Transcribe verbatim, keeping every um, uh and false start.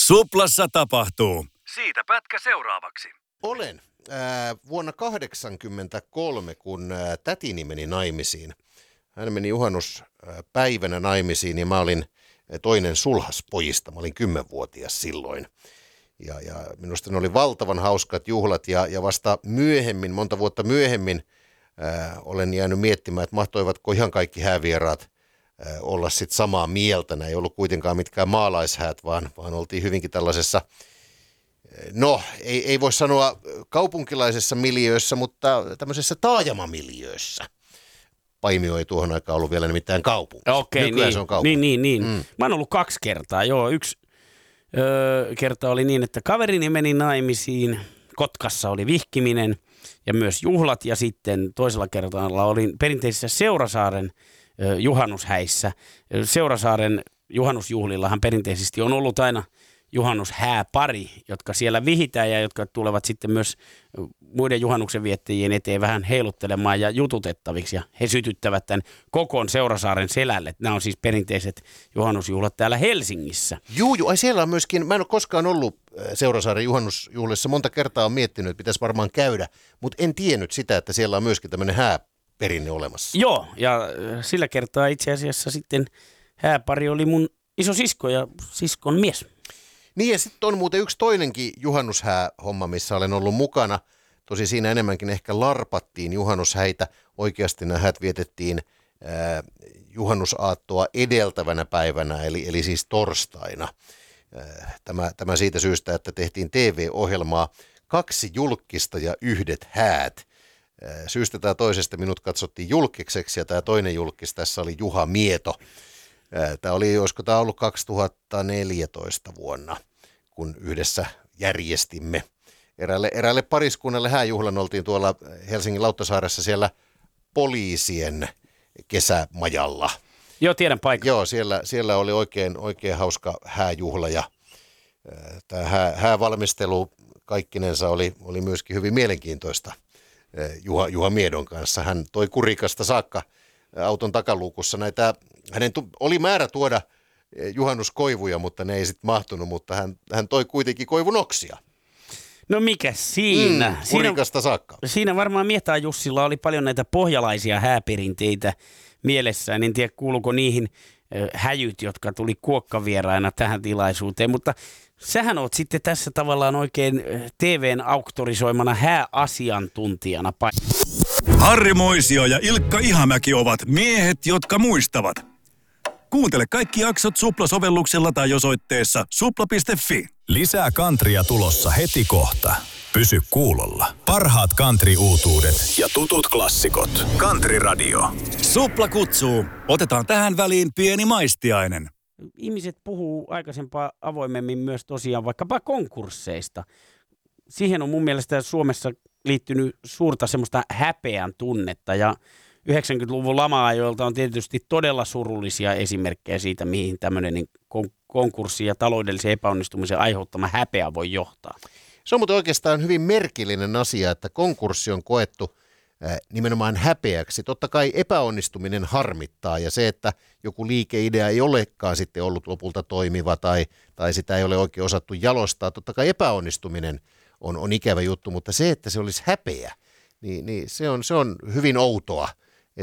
Suplassa tapahtuu. Siitä pätkä seuraavaksi. Olen äh, vuonna kahdeksankymmentäkolme, kun äh, tätini meni naimisiin. Hän meni juhannuspäivänä naimisiin ja mä olin toinen sulhaspojista. Mä olin kymmenvuotias silloin. Ja, ja minusta ne oli valtavan hauskat juhlat ja, ja vasta myöhemmin, monta vuotta myöhemmin, äh, olen jäänyt miettimään, että mahtoivatko ihan kaikki häävieraat äh, olla sitten samaa mieltä. Nämä ei ollut kuitenkaan mitkään maalaishäät, vaan, vaan oltiin hyvinkin tällaisessa, no ei, ei voi sanoa kaupunkilaisessa miljöössä, mutta tämmöisessä taajamamiljöössä. Paimio ei tuohon aikaan ollut vielä nimittäin kaupunki. Okei, Nykyään niin, se on kaupunki. niin, niin, niin. Mm. Mä oon ollut kaksi kertaa, joo. Yksi öö, kerta oli niin, että kaverini meni naimisiin, Kotkassa oli vihkiminen ja myös juhlat, ja sitten toisella kertaa olin perinteisessä Seurasaaren öö, juhannushäissä. Seurasaaren juhannusjuhlillahan perinteisesti on ollut aina juhannushääpari, jotka siellä vihitään ja jotka tulevat sitten myös muiden juhannuksen viettäjien eteen vähän heiluttelemaan ja jututettaviksi. Ja he sytyttävät tämän kokoon Seurasaaren selälle. Nämä on siis perinteiset juhannusjuhlat täällä Helsingissä. Juu, juu. Ai siellä on myöskin, mä en ole koskaan ollut Seurasaaren juhannusjuhlissa. Monta kertaa on miettinyt, että pitäisi varmaan käydä, mutta en tiennyt sitä, että siellä on myöskin tämmöinen hääperinne olemassa. Joo, ja sillä kertaa itse asiassa sitten hääpari oli mun iso sisko ja siskon mies. Niin ja sitten on muuten yksi toinenkin juhannushää-homma, missä olen ollut mukana. Tosi siinä enemmänkin ehkä larpattiin juhannushäitä. Oikeasti nämä häät vietettiin äh, juhannusaattoa edeltävänä päivänä, eli, eli siis torstaina. Äh, tämä, tämä siitä syystä, että tehtiin T V-ohjelmaa Kaksi julkkista ja yhdet häät. Äh, syystä tai toisesta minut katsottiin julkikseksi ja tämä toinen julkkis tässä oli Juha Mieto. Tämä oli, olisiko tämä ollut kaksituhattaneljätoista vuonna, kun yhdessä järjestimme eräälle, eräälle pariskunnalle hääjuhlan. Oltiin tuolla Helsingin Lauttasaaressa siellä poliisien kesämajalla. Joo, tiedän paikan. Joo, siellä, siellä oli oikein, oikein hauska hääjuhla ja tämä hää, häävalmistelu kaikkinensa oli, oli myöskin hyvin mielenkiintoista Juha, Juha Miedon kanssa. Hän toi Kurikasta saakka auton takaluukussa näitä, hänen tu, oli määrä tuoda juhannuskoivuja, mutta ne ei sitten mahtunut, mutta hän, hän toi kuitenkin koivunoksia. No mikä siinä? Mm, Kurikasta siinä, saakka. Siinä varmaan Mietaa Jussilla oli paljon näitä pohjalaisia hääperinteitä mielessään. En tiedä kuuluuko niihin häjyt, jotka tuli kuokkavieraina tähän tilaisuuteen, mutta sähän oot sitten tässä tavallaan oikein T V:n auktorisoimana hääasiantuntijana. Harri Moisio ja Ilkka Ihamäki ovat miehet, jotka muistavat. Kuuntele kaikki jaksot Supla-sovelluksella tai osoitteessa supla piste fi. Lisää kantria tulossa heti kohta. Pysy kuulolla. Parhaat country-uutuudet ja tutut klassikot. Country Radio. Supla kutsuu. Otetaan tähän väliin pieni maistiainen. Ihmiset puhuu aikaisempaa avoimemmin myös tosiaan vaikkapa konkursseista. Siihen on mun mielestä Suomessa liittynyt suurta semmoista häpeän tunnetta ja yhdeksänkymmentäluvun lama-ajoilta on tietysti todella surullisia esimerkkejä siitä, mihin tämmöinen niin konkurssi ja taloudellisen epäonnistumisen aiheuttama häpeä voi johtaa. Se on muuten oikeastaan hyvin merkillinen asia, että konkurssi on koettu äh, nimenomaan häpeäksi. Totta kai epäonnistuminen harmittaa ja se, että joku liikeidea ei olekaan sitten ollut lopulta toimiva tai, tai sitä ei ole oikein osattu jalostaa. Totta kai epäonnistuminen on, on ikävä juttu, mutta se, että se olisi häpeä, niin, niin se, on, se on hyvin outoa.